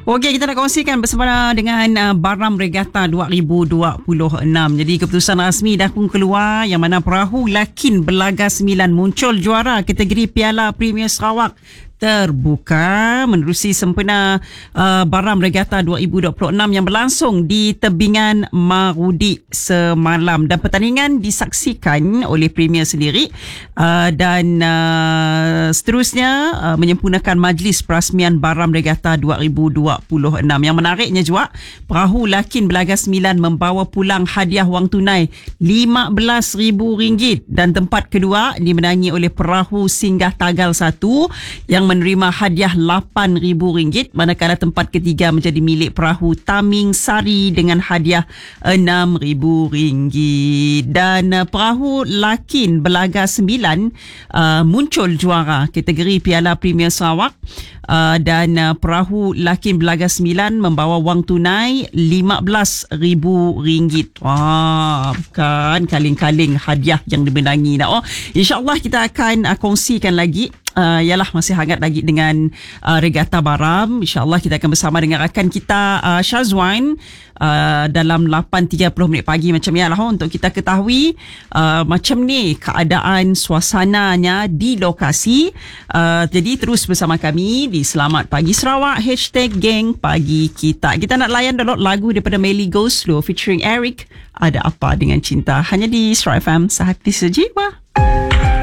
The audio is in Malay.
Okey, kita nak kongsikan bersama dengan Baram Regatta 2026. Jadi keputusan rasmi dah pun keluar yang mana perahu Lakin Belaga 9 muncul juara kategori Piala Premier Sarawak terbuka menerusi sempena Baram Regatta 2026 yang berlangsung di tebingan Marudi semalam, dan pertandingan disaksikan oleh Premier sendiri dan seterusnya menyempurnakan majlis perasmian Baram Regatta 2026. Yang menariknya juga, perahu Lakin Belaga 9 membawa pulang hadiah wang tunai RM15,000 dan tempat kedua dimenangi oleh perahu Singgah Tagal 1 yang menerima hadiah RM8,000, manakala tempat ketiga menjadi milik perahu Taming Sari dengan hadiah RM6,000. Dan perahu Lakin Belaga 9 muncul juara kategori Piala Premier Sarawak, dan perahu Lakin Belaga 9 membawa wang tunai RM15,000. Wah, bukan kaling-kaling hadiah yang dimenangi. InsyaAllah kita akan kongsikan lagi. Ialah masih hangat lagi dengan Regatta Baram. InsyaAllah kita akan bersama dengan rakan kita Syazwan dalam 8.30 minit pagi macam ni lah, untuk kita ketahui macam ni keadaan suasananya di lokasi. Jadi terus bersama kami di Selamat Pagi Sarawak, #Geng Pagi Kita. Kita nak layan download lagu daripada Melly Go Slow featuring Eric, Ada Apa Dengan Cinta, hanya di Sarawak FM, sehati sejiwa.